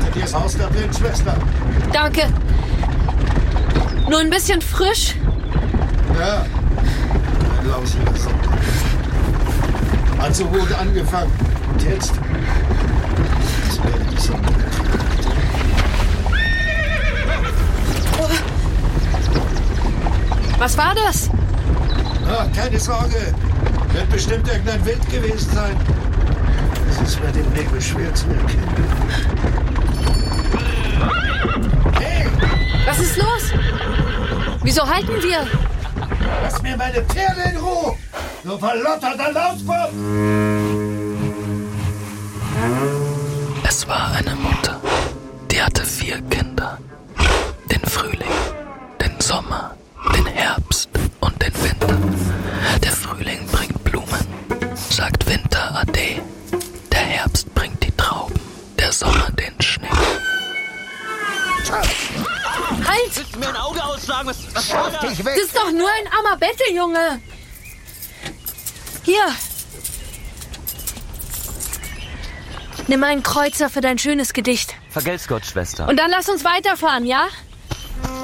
Dir ist Haus da drin, Schwester. Danke. Nur ein bisschen frisch? Ja, ein lausiger Sonntag. Hat so gut angefangen. Und jetzt? Das wäre die Sonne. Was war das? Ah, keine Sorge. Wird bestimmt irgendein Wind gewesen sein. Es ist bei dem Nebel schwer zu erkennen. Hey! Was ist los? Wieso halten wir? Lass mir meine Pferde in Ruhe! Du verlotterter Lausbub! Es war eine Mutter, die hatte 4 Kinder. Den Frühling, den Sommer, den Herbst und den Winter. Der Frühling bringt Blumen, sagt Winter Ade. Der Herbst bringt die Trauben, der Sommer den Schnee. Halt! Willst du mir ein Auge ausschlagen? Was war das? Das ist doch nur ein armer Betteljunge. Hier. Nimm einen Kreuzer für dein schönes Gedicht. Vergelt's Gott, Schwester. Und dann lass uns weiterfahren, ja?